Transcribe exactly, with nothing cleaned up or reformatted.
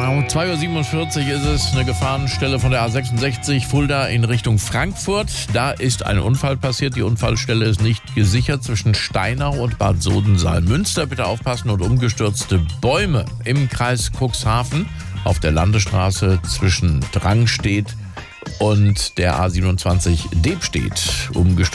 Um zwei Uhr siebenundvierzig ist es, eine Gefahrenstelle von der A sechsundsechzig Fulda in Richtung Frankfurt. Da ist ein Unfall passiert. Die Unfallstelle ist nicht gesichert zwischen Steinau und Bad Soden-Salmünster. Bitte aufpassen und umgestürzte Bäume im Kreis Cuxhaven auf der Landesstraße zwischen Drangstedt und der A siebenundzwanzig Debstedt. Umgestürzte